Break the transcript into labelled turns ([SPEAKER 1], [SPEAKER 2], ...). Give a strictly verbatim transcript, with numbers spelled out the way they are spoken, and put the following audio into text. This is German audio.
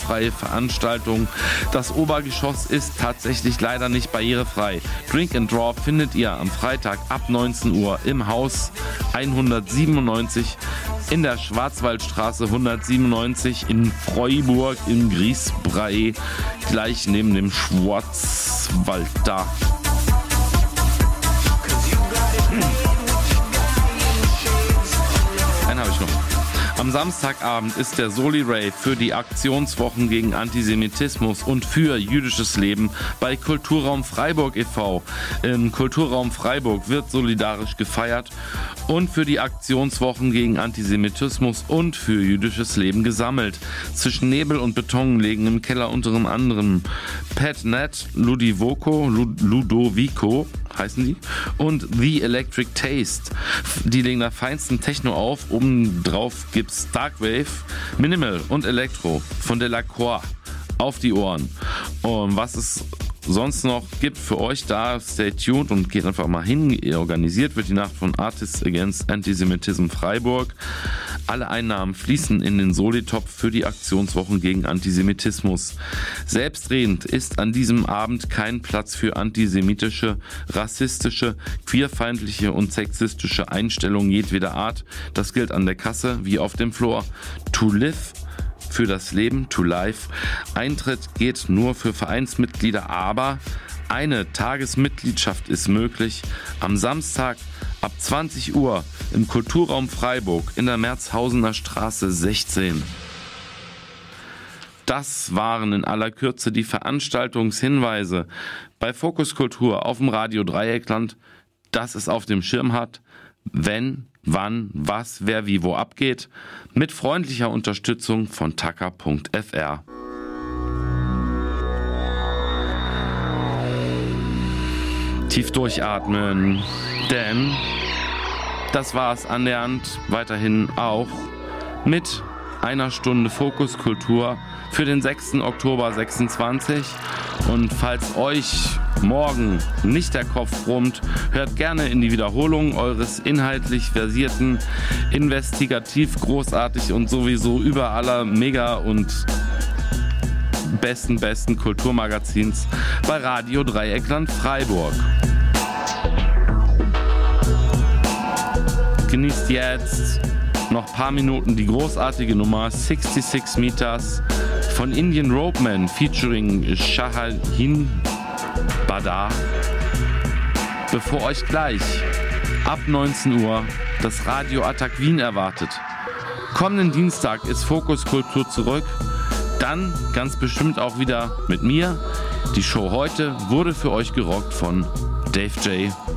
[SPEAKER 1] barrierefreie Veranstaltung. Das Obergeschoss ist tatsächlich leider nicht barrierefrei. Drink and Draw findet ihr am Freitag ab neunzehn Uhr im Haus hundertsiebenundneunzig in der Schwarzwaldstraße hundertsiebenundneunzig in Freuburg in Griesbrei, gleich neben dem Schwarzwald da. Einen habe ich noch. Am Samstagabend ist der Soli-Rave für die Aktionswochen gegen Antisemitismus und für jüdisches Leben bei Kulturraum Freiburg e V Im Kulturraum Freiburg wird solidarisch gefeiert und für die Aktionswochen gegen Antisemitismus und für jüdisches Leben gesammelt. Zwischen Nebel und Beton legen im Keller unter anderem Pat Nat, Ludovico, Ludovico heißen die, und The Electric Taste. Die legen da feinsten Techno auf. Oben drauf gibt's Darkwave, Minimal und Elektro von Delacroix auf die Ohren. Und was es sonst noch gibt für euch da, stay tuned und geht einfach mal hin. Organisiert wird die Nacht von Artists Against Antisemitism Freiburg. Alle Einnahmen fließen in den Solitopf für die Aktionswochen gegen Antisemitismus. Selbstredend ist an diesem Abend kein Platz für antisemitische, rassistische, queerfeindliche und sexistische Einstellungen jedweder Art. Das gilt an der Kasse wie auf dem Floor. To live für das Leben, to life. Eintritt geht nur für Vereinsmitglieder, aber eine Tagesmitgliedschaft ist möglich. Am Samstag ab zwanzig Uhr im Kulturraum Freiburg in der Merzhausener Straße sechzehn. Das waren in aller Kürze die Veranstaltungshinweise bei Fokus Kultur auf dem Radio Dreieckland, das es auf dem Schirm hat, wenn, wann, was, wer, wie, wo abgeht, mit freundlicher Unterstützung von taka punkt f r. Tief durchatmen, denn das war es annähernd weiterhin auch mit einer Stunde Fokus Kultur für den sechsten Oktober sechsundzwanzig. Und falls euch morgen nicht der Kopf brummt, hört gerne in die Wiederholung eures inhaltlich versierten, investigativ großartig und sowieso über aller mega und besten, besten Kulturmagazins bei Radio Dreieckland Freiburg. Genießt jetzt noch ein paar Minuten die großartige Nummer sechsundsechzig Meters von Indian Ropeman featuring Shahin Badar, bevor euch gleich ab neunzehn Uhr das Radio Attack Wien erwartet. Kommenden Dienstag ist Fokus Kultur zurück, dann ganz bestimmt auch wieder mit mir. Die Show heute wurde für euch gerockt von Dave J.